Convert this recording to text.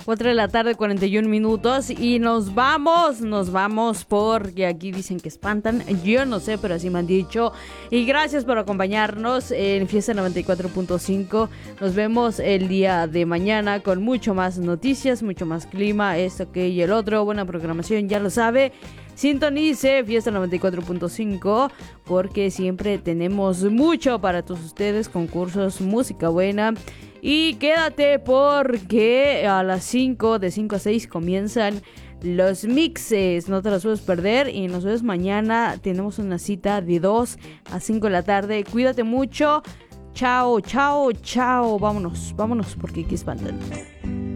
4 de la tarde, 41 minutos. Y nos vamos porque aquí dicen que espantan. Yo no sé, pero así me han dicho. Y gracias por acompañarnos en Fiesta 94.5. Nos vemos el día de mañana con mucho más noticias, mucho más clima, esto, que y el otro. Buena programación, ya lo sabe. Sintonice Fiesta 94.5 porque siempre tenemos mucho para todos ustedes, concursos, música buena. Y quédate porque a las 5, de 5 a 6 comienzan los mixes. No te los puedes perder y nos vemos mañana. Tenemos una cita de 2 a 5 de la tarde. Cuídate mucho. Chao, chao, chao. Vámonos porque aquí espantan.